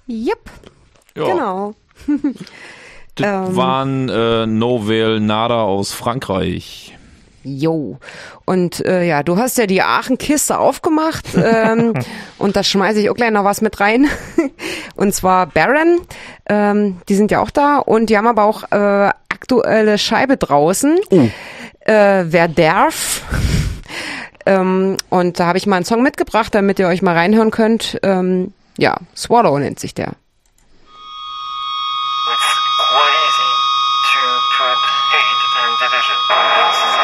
Yep, Ja. genau. Das waren Novel Nada aus Frankreich. Jo. Und ja, du hast ja die Aachen-Kiste aufgemacht und da schmeiße ich auch gleich noch was mit rein. Und zwar Baron. Die sind ja auch da und die haben aber auch aktuelle Scheibe draußen. Wer darf? Und da habe ich mal einen Song mitgebracht, damit ihr euch mal reinhören könnt. Ja, Swallow nennt sich der.